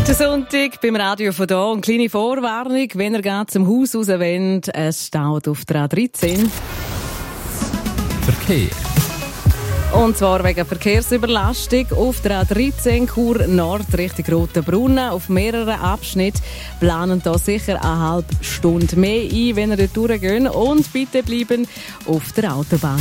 Der Sonntag beim Radio von da. Eine kleine Vorwarnung, wenn ihr zum Haus raus wollt, es staut auf der A13. Verkehr. Und zwar wegen Verkehrsüberlastung auf der A13 Chur Nord Richtung Rotenbrunnen. Auf mehreren Abschnitten planen da sicher eine halbe Stunde mehr ein, wenn ihr dort durchgeht. Und bitte bleiben auf der Autobahn.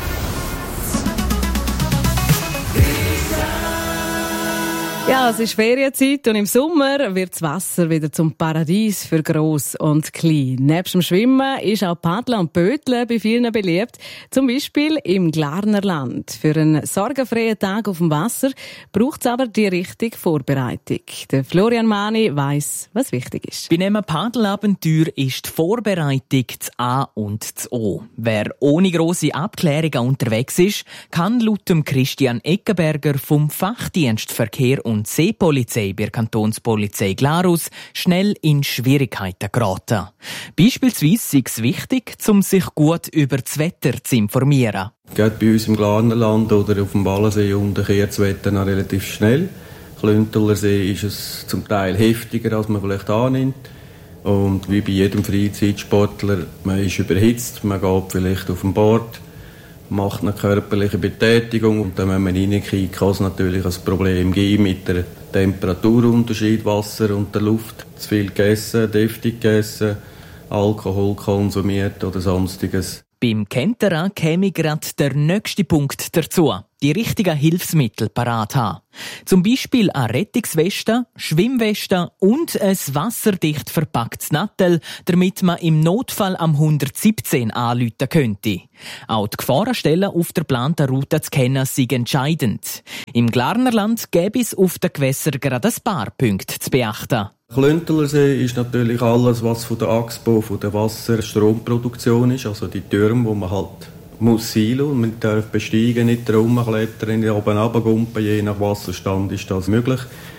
Ja, es ist Ferienzeit und im Sommer wird das Wasser wieder zum Paradies für Gross und Klein. Nebst dem Schwimmen ist auch Paddeln und Böteln bei vielen beliebt. Zum Beispiel im Glarnerland. Für einen sorgenfreien Tag auf dem Wasser braucht es aber die richtige Vorbereitung. Der Florian Mani weiss, was wichtig ist. Bei einem Paddelabenteuer ist die Vorbereitung das A und das O. Wer ohne grosse Abklärungen unterwegs ist, kann laut dem Christian Eckenberger vom Fachdienst Verkehr und Seepolizei bei der Kantonspolizei Glarus schnell in Schwierigkeiten geraten. Beispielsweise ist es wichtig, um sich gut über das Wetter zu informieren. Gerade bei uns im Glarnerland oder auf dem Wallensee kehrt das Wetter noch relativ schnell. Klünteler See ist es zum Teil heftiger, als man vielleicht annimmt. Und wie bei jedem Freizeitsportler, man ist überhitzt, man geht vielleicht auf dem Board, macht eine körperliche Betätigung und dann, wenn man reinkriegt, kann es natürlich ein Problem geben mit dem Temperaturunterschied Wasser und der Luft. Zu viel gegessen, deftig gegessen, Alkohol konsumiert oder sonstiges. Beim Kentern käme gerade der nächste Punkt dazu. Die richtigen Hilfsmittel parat haben. Zum Beispiel eine Rettungsweste, Schwimmweste und ein wasserdicht verpacktes Nattel, damit man im Notfall am 117 anrufen könnte. Auch die Gefahrenstellen auf der geplanten Route zu kennen sind entscheidend. Im Glarnerland gäbe es auf den Gewässern gerade ein paar Punkte zu beachten. Klüntelersee ist natürlich alles, was von der AXPO, von der Wasserstromproduktion ist, also die Türme, wo man halt muss seilen und man darf besteigen, nicht rumklettern, oben runtergumpen, je nach Wasserstand ist das möglich.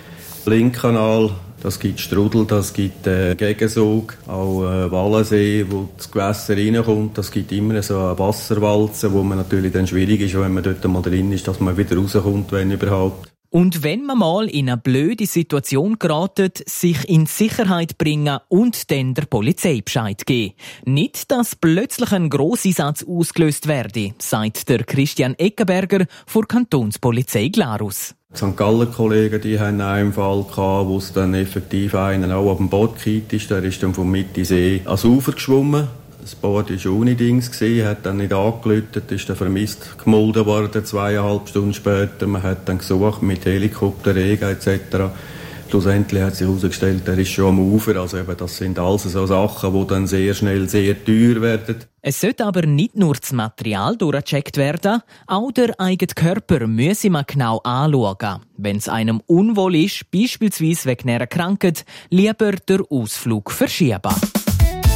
Linkkanal, das gibt Strudel, das gibt Gegensog, auch Wallensee, wo das Gewässer reinkommt, das gibt immer so eine Wasserwalze, wo man natürlich dann schwierig ist, wenn man dort mal drin ist, dass man wieder rauskommt, wenn überhaupt. Und wenn man mal in eine blöde Situation geratet, sich in Sicherheit bringen und dann der Polizei Bescheid geben. Nicht, dass plötzlich ein Grosseinsatz ausgelöst werde, sagt der Christian Eckenberger von Kantonspolizei Glarus. Die St. Galler Kollegen, die haben einen Fall gehabt, wo es dann effektiv einen auch auf dem Boot gekippt ist. Der ist dann vom Mittersee ans Ufer geschwommen. Das Boot war ohne Dings, hat dann nicht angeläutet, ist dann vermisst gemolden worden, 2,5 Stunden später. Man hat dann gesucht mit Helikopter, Regen etc. Schlussendlich hat sich herausgestellt, er ist schon am Ufer. Also eben, das sind alles so Sachen, die dann sehr schnell sehr teuer werden. Es sollte aber nicht nur das Material durchgecheckt werden, auch der eigene Körper müsse man genau anschauen. Wenn es einem unwohl ist, beispielsweise wegen einer Krankheit, lieber den Ausflug verschieben.